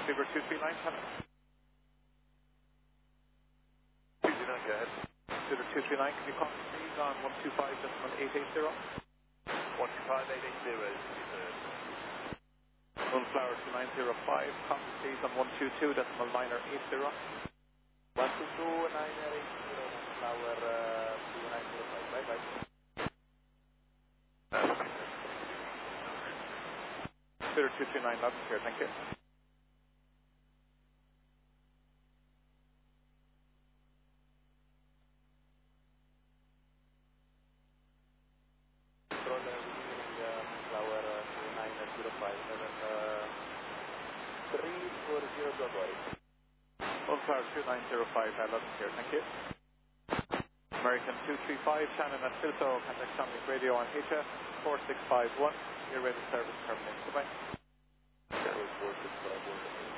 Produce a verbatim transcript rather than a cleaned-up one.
Figure two three nine, Channel. two three nine, go ahead. Figure two three nine, can you call me please on one two five decimal eight eight zero? one two five eight eight zero is deferred. Moonflower two nine zero five, call me please on one two two decimal nine eight zero. one two two nine eight zero, Moonflower uh, two nine zero five, bye bye. Figure two three nine, loud and clear, thank you. Moonflower two nine zero five, loud and clear, thank you. American two three five, Shannon at Filto, contact Sonic Radio on H F four six five one, your radio service terminated. Goodbye.